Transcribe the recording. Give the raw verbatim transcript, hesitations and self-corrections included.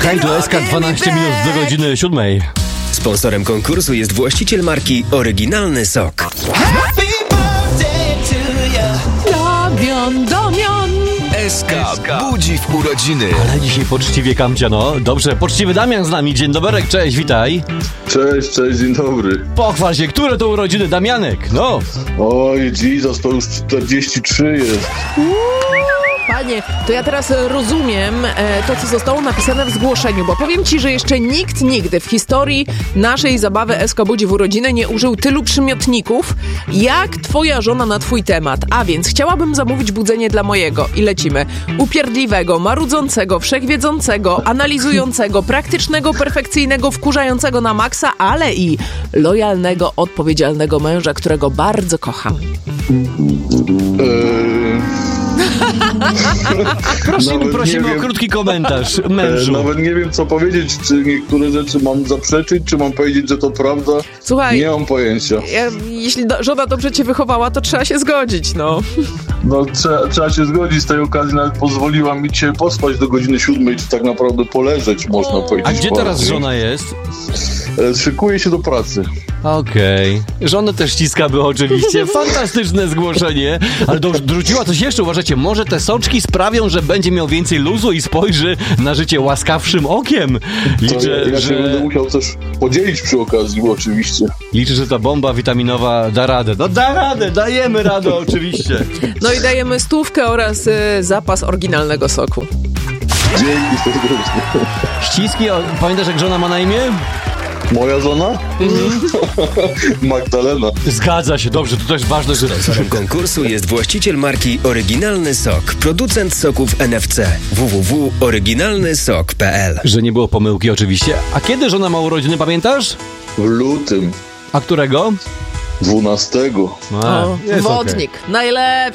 Hej, to S K dwanaście minut do godziny siódmej. Sponsorem konkursu jest właściciel marki Oryginalny Sok. Happy birthday to you. Damian, Damian. S K budzi w urodziny. Ale dzisiaj poczciwie, Kamcia, no. Dobrze, poczciwy Damian z nami. Dzień dobry, cześć, witaj. Cześć, cześć, dzień dobry. Pochwal się, które to urodziny, Damianek? No. Oj, Jesus, to już czterdzieści trzy jest. Panie, to ja teraz rozumiem e, to, co zostało napisane w zgłoszeniu, bo powiem ci, że jeszcze nikt nigdy w historii naszej zabawy S K Budzi w urodziny nie użył tylu przymiotników, jak twoja żona na twój temat. A więc chciałabym zamówić budzenie dla mojego i lecimy. Upierdliwego, marudzącego, wszechwiedzącego, analizującego, praktycznego, perfekcyjnego, wkurzającego na maksa, ale i lojalnego, odpowiedzialnego męża, którego bardzo kocham. Eee... Prosimy, Nawet prosimy nie o wiem. krótki komentarz, mężu. E, nawet nie wiem, co powiedzieć, czy niektóre rzeczy mam zaprzeczyć, czy mam powiedzieć, że to prawda. Słuchaj, Nie mam pojęcia. ja, jeśli do, żona dobrze cię wychowała, to trzeba się zgodzić, no. No, trzeba, trzeba się zgodzić, z tej okazji nawet pozwoliła mi dzisiaj pospać do godziny siódmej, czy tak naprawdę poleżeć, można powiedzieć. A gdzie teraz ładnie. żona jest? E, szykuje się do pracy. Okej. Okay. Żonę też ściskamy oczywiście. Fantastyczne zgłoszenie. Ale do, dorzuciła coś jeszcze, uważacie, może te soczki sprawią, że będzie miał więcej luzu i spojrzy na życie łaskawszym okiem. Liczę, To ja, ja że... się będę musiał też podzielić przy okazji, bo oczywiście. Liczę, że ta bomba witaminowa da radę. No da radę, dajemy radę oczywiście. No i dajemy stówkę oraz y, zapas oryginalnego soku. Dzięki serdecznie. Ściski, o, pamiętasz jak żona ma na imię? Moja żona? Mhm. Magdalena. Zgadza się, dobrze, to też ważne, że... Sponsorem konkursu jest właściciel marki Oryginalny Sok, producent soków N F C. w w w kropka oryginalny sok kropka p l. Że nie było pomyłki oczywiście. A kiedy żona ma urodziny, pamiętasz? W lutym A którego? dwunastego. A, O, jest wodnik, okej. najlepszy.